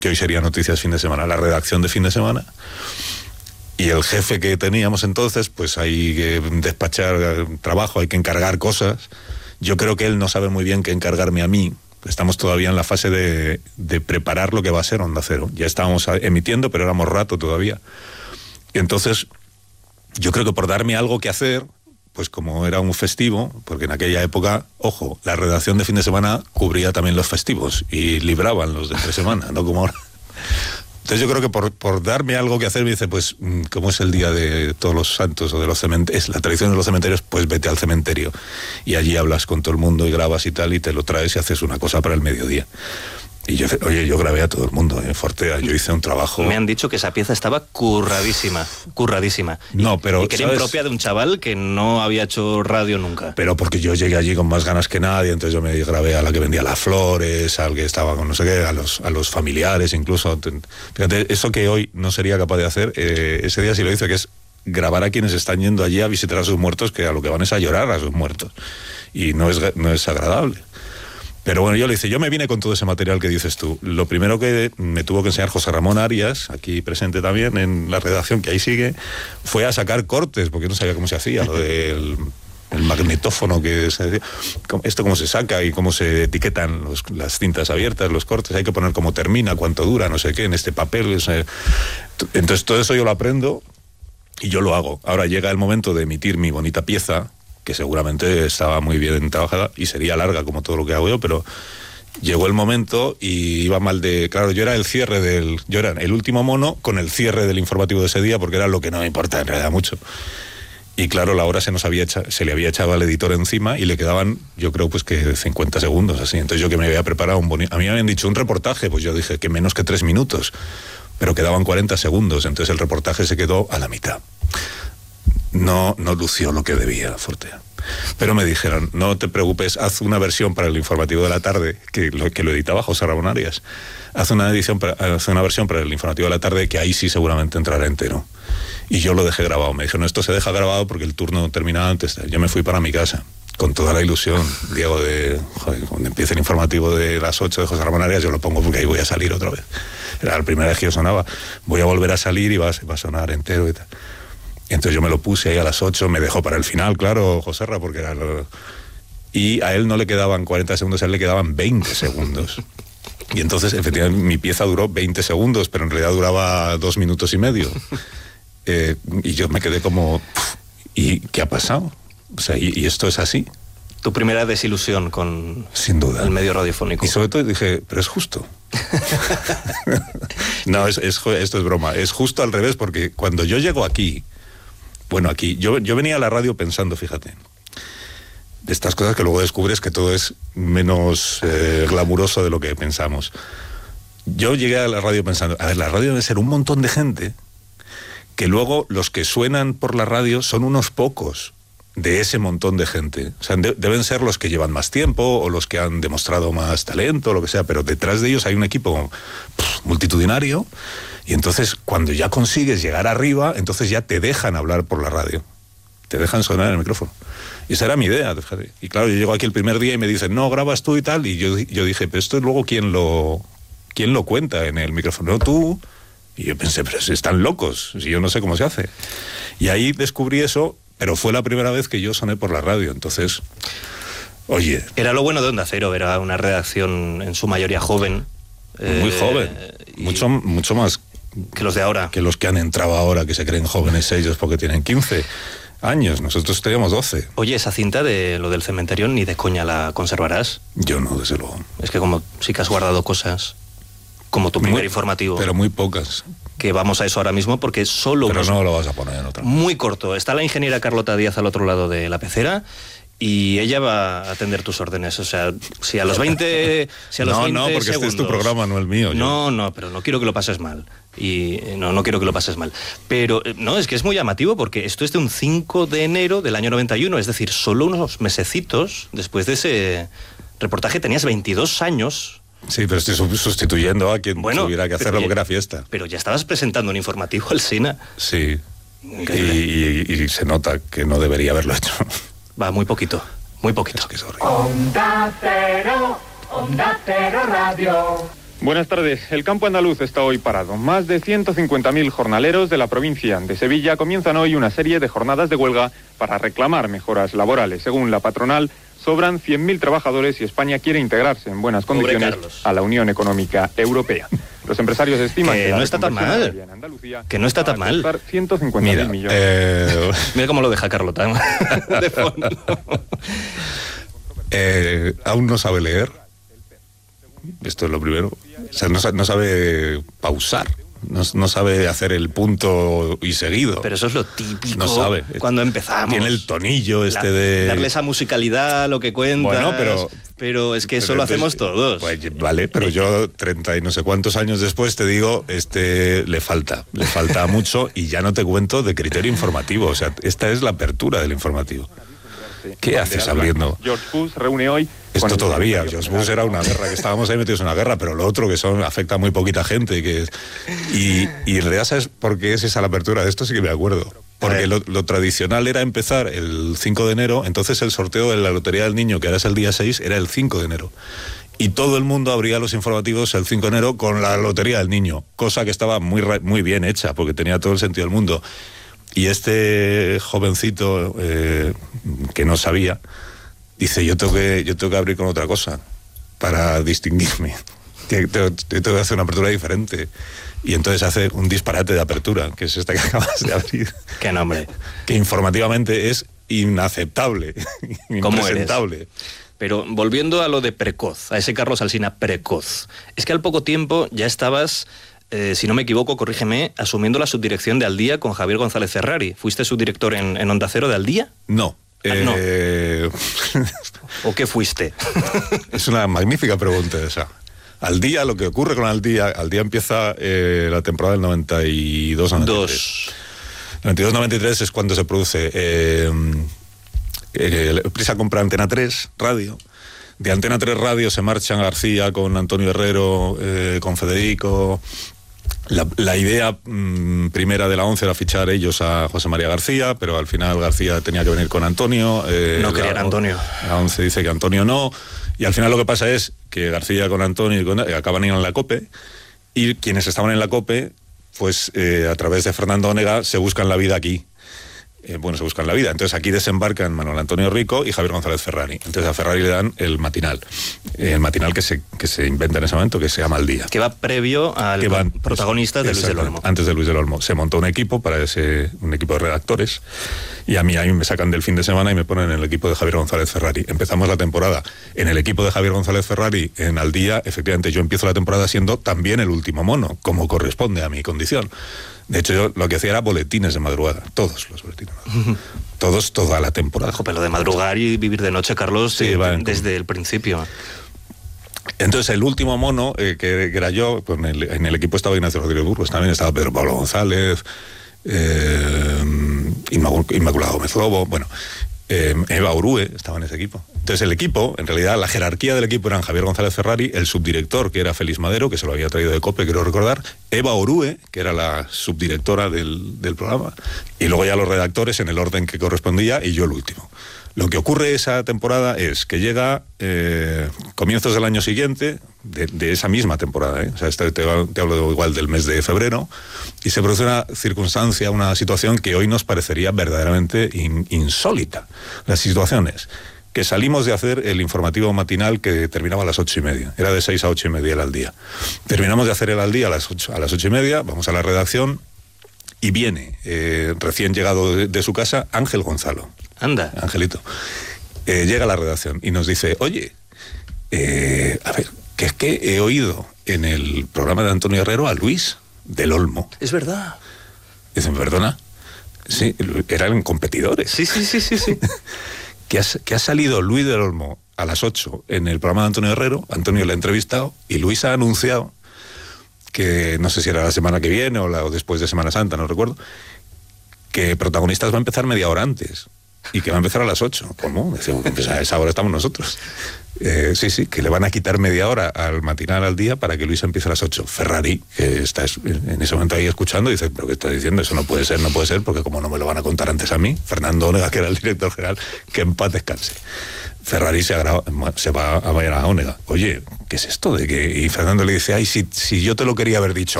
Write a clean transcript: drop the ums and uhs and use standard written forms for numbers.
que hoy sería Noticias Fin de Semana, la redacción de Fin de Semana. Y el jefe que teníamos entonces, pues hay que despachar trabajo, hay que encargar cosas. Yo creo que él no sabe muy bien qué encargarme a mí. Estamos todavía en la fase de preparar lo que va a ser Onda Cero. Ya estábamos emitiendo, pero éramos rato todavía. Y entonces, yo creo que por darme algo que hacer, pues como era un festivo, porque en aquella época, ojo, la redacción de Fin de Semana cubría también los festivos y libraban los de entre semana, no como ahora. Entonces yo creo que por darme algo que hacer, me dice, pues, como es el día de todos los santos o de los cementerios, es la tradición de los cementerios, pues vete al cementerio. Y allí hablas con todo el mundo y grabas y tal, y te lo traes y haces una cosa para el mediodía. Y yo grabé a todo el mundo en Fortea, yo hice un trabajo... Me han dicho que esa pieza estaba curradísima. No, pero... Y que era impropia de un chaval que no había hecho radio nunca. Pero porque yo llegué allí con más ganas que nadie, entonces yo me grabé a la que vendía las flores, al que estaba con no sé qué, a los familiares incluso. Fíjate, eso que hoy no sería capaz de hacer, ese día sí lo hice, que es grabar a quienes están yendo allí a visitar a sus muertos, que a lo que van es a llorar a sus muertos. Y no es agradable. Pero bueno, yo le hice, yo me vine con todo ese material que dices tú. Lo primero que me tuvo que enseñar José Ramón Arias, aquí presente también en la redacción, que ahí sigue, fue a sacar cortes, porque no sabía cómo se hacía, lo del el magnetófono, que se decía, esto cómo se saca y cómo se etiquetan las cintas abiertas, los cortes, hay que poner cómo termina, cuánto dura, no sé qué, en este papel. Entonces todo eso yo lo aprendo y yo lo hago. Ahora llega el momento de emitir mi bonita pieza, que seguramente estaba muy bien trabajada y sería larga como todo lo que hago yo, pero llegó el momento y iba mal de... Claro, yo era el último mono con el cierre del informativo de ese día, porque era lo que no me importa en realidad mucho. Y claro, la hora se le había echado al editor encima y le quedaban, yo creo, pues que 50 segundos, así. Entonces yo, que me había preparado a mí me habían dicho un reportaje, pues yo dije que menos que 3 minutos, pero quedaban 40 segundos, entonces el reportaje se quedó a la mitad. No lució lo que debía Fortea. Pero me dijeron, no te preocupes, haz una versión para el informativo de la tarde, que lo editaba José Ramón Arias. Haz una versión para el informativo de la tarde, que ahí sí seguramente entrará entero. Y yo lo dejé grabado. Me dijeron, esto se deja grabado porque el turno terminaba antes. Yo me fui para mi casa, con toda la ilusión, Diego, cuando empiece el informativo de las 8 de José Ramón Arias, yo lo pongo porque ahí voy a salir otra vez. Era la primera vez que yo sonaba. Voy a volver a salir y va a sonar entero y tal. Y entonces yo me lo puse ahí a las 8, me dejó para el final, claro, Joserra, porque era y a él no le quedaban 40 segundos, a él le quedaban 20 segundos. Y entonces, efectivamente, mi pieza duró 20 segundos, pero en realidad duraba 2 minutos y medio. Y yo me quedé como, ¿y qué ha pasado? O sea, ¿y esto es así? Tu primera desilusión con sin duda el medio radiofónico. Y sobre todo dije, pero es justo. No, esto es broma. Es justo al revés, porque cuando yo llego aquí, yo venía a la radio pensando, fíjate, de estas cosas que luego descubres que todo es menos glamuroso de lo que pensamos. Yo llegué a la radio pensando, a ver, la radio debe ser un montón de gente, que luego los que suenan por la radio son unos pocos de ese montón de gente. O sea, deben ser los que llevan más tiempo o los que han demostrado más talento, lo que sea, pero detrás de ellos hay un equipo multitudinario, y entonces cuando ya consigues llegar arriba, entonces ya te dejan hablar por la radio, te dejan sonar en el micrófono. Y esa era mi idea, fíjate. Y claro, yo llego aquí el primer día y me dicen, no, grabas tú y tal, y yo dije, pero esto luego ¿quién lo cuenta en el micrófono? No, tú. Y yo pensé, pero si están locos, si yo no sé cómo se hace. Y ahí descubrí eso, pero fue la primera vez que yo soné por la radio, entonces, oye... Era lo bueno de Onda Cero, era una redacción en su mayoría joven. Muy joven, mucho más... que los de ahora. Que los que han entrado ahora, que se creen jóvenes ellos porque tienen 15 años, nosotros teníamos 12. Oye, esa cinta de lo del cementerio ni de coña la conservarás. Yo no, desde luego. Es que como sí que has guardado cosas, como tu primer informativo. Pero muy pocas. Que vamos a eso ahora mismo porque solo... Pero no lo vas a poner en otra. Muy corto. Está la ingeniera Carlota Díaz al otro lado de la pecera y ella va a atender tus órdenes. O sea, si a los 20... No, porque segundos, este es tu programa, no el mío. No, pero no quiero que lo pases mal. Y no quiero que lo pases mal. Pero no, es que es muy llamativo porque esto es de un 5 de enero del año 91, es decir, solo unos mesecitos después de ese reportaje. Tenías 22 años... Sí, pero estoy sustituyendo a quien tuviera que hacerlo porque era fiesta. Pero ya estabas presentando un informativo al SINA. Sí, y se nota que no debería haberlo hecho. Va, muy poquito. Es que es horrible. Onda Cero Radio. Buenas tardes. El campo andaluz está hoy parado. Más de 150.000 jornaleros de la provincia de Sevilla comienzan hoy una serie de jornadas de huelga para reclamar mejoras laborales. Según la patronal, sobran 100.000 trabajadores y España quiere integrarse en buenas condiciones a la Unión Económica Europea. Los empresarios estiman que no está tan mal. Que no está tan mal. 150.000 millones. Mira cómo lo deja Carlota de fondo. Aún no sabe leer. Esto es lo primero. O sea, no sabe pausar. No sabe hacer el punto y seguido. Pero eso es lo típico. No sabe. Cuando empezamos. Tiene el tonillo de... Darle esa musicalidad a lo que cuentas. Bueno, pero es que eso lo hacemos todos. Pues, vale, pero yo 30 y no sé cuántos años después te digo, le falta mucho y ya no te cuento de criterio informativo. O sea, esta es la apertura del informativo. ¿Qué haces abriendo? George Bush reúne hoy... Esto todavía, George Bush era una guerra, que estábamos ahí metidos en una guerra, pero lo otro que afecta a muy poquita gente. Y en realidad, ¿sabes por qué es esa la apertura? De esto sí que me acuerdo. Porque lo tradicional era empezar el 5 de enero, entonces el sorteo de la Lotería del Niño, que ahora es el día 6, era el 5 de enero. Y todo el mundo abría los informativos el 5 de enero con la Lotería del Niño, cosa que estaba muy bien hecha, porque tenía todo el sentido del mundo. Y este jovencito que no sabía, dice, yo tengo que abrir con otra cosa para distinguirme. Tengo que hacer una apertura diferente. Y entonces hace un disparate de apertura, que es esta que acabas de abrir. ¿Qué nombre? Que informativamente es inaceptable, ¿Cómo impresentable. Eres? Pero volviendo a lo de precoz, a ese Carlos Alsina precoz, es que al poco tiempo ya estabas... si no me equivoco, corrígeme, asumiendo la subdirección de Al Día con Javier González Ferrari. ¿Fuiste subdirector en Onda Cero de Al Día? No. No. ¿O qué fuiste? Es una magnífica pregunta esa. Al Día, lo que ocurre con Al Día empieza la temporada del 92-93. 92-93 es cuando se produce... Prisa compra Antena 3 Radio. De Antena 3 Radio se marchan García con Antonio Herrero, con Federico. La idea primera de la 11 era fichar ellos a José María García, pero al final García tenía que venir con Antonio. No querían Antonio. La 11 dice que Antonio no. Y al final lo que pasa es que García con Antonio acaban en la COPE, y quienes estaban en la COPE, pues a través de Fernando Onega se buscan la vida aquí. Se buscan la vida. Entonces aquí desembarcan Manuel Antonio Rico y Javier González Ferrari. Entonces a Ferrari le dan el matinal que se inventa en ese momento, que se llama Al Día. Que va previo al protagonista de Luis del Olmo. Antes de Luis del Olmo. Se montó un equipo un equipo de redactores, y a mí me sacan del fin de semana y me ponen en el equipo de Javier González Ferrari. Empezamos la temporada en el equipo de Javier González Ferrari, en Al Día. Efectivamente, yo empiezo la temporada siendo también el último mono, como corresponde a mi condición. De hecho, yo lo que hacía era boletines de madrugada, todos los boletines. Toda la temporada. Pero lo de madrugar y vivir de noche, Carlos, sí, desde el principio. Entonces, el último mono, que era yo, pues en el equipo estaba Ignacio Rodríguez Burgos, también estaba Pedro Pablo González, Inmaculado Gómez Lobo, Eva Orue estaba en ese equipo. Entonces el equipo, en realidad la jerarquía del equipo eran Javier González Ferrari, el subdirector, que era Félix Madero, que se lo había traído de COPE, quiero recordar, Eva Orue, que era la subdirectora del programa, y luego ya los redactores en el orden que correspondía, y yo el último. Lo que ocurre esa temporada es que llega comienzos del año siguiente, de esa misma temporada, o sea, te hablo igual del mes de febrero, y se produce una circunstancia, una situación que hoy nos parecería verdaderamente insólita. La situación es que salimos de hacer el informativo matinal que terminaba a las 8:30, era de 6 a 8:30 el Al Día. Terminamos de hacer el Al Día a las 8:30, vamos a la redacción, y viene, recién llegado de su casa, Ángel Gonzalo. Anda. Angelito. Llega a la redacción y nos dice, oye, a ver, que es que he oído en el programa de Antonio Herrero a Luis del Olmo. Es verdad. Dicen, ¿perdona? Sí, eran competidores. Sí. que ha salido Luis del Olmo a las 8 en el programa de Antonio Herrero, Antonio le ha entrevistado y Luis ha anunciado que, no sé si era la semana que viene o después de Semana Santa, no recuerdo, que Protagonistas va a empezar media hora antes. y que va a empezar a las 8. ¿Cómo? Decimos, pues a esa hora estamos nosotros. Sí, que le van a quitar media hora al matinal al día para que Luisa empiece a las 8. Ferrari, que está en ese momento ahí escuchando, dice, pero ¿qué está diciendo? Eso no puede ser, porque como no me lo van a contar antes a mí, Fernando Onega, que era el director general, que en paz descanse. Ferrari se va a Onega. Oye, ¿qué es esto de que...? Y Fernando le dice, ay, si yo te lo quería haber dicho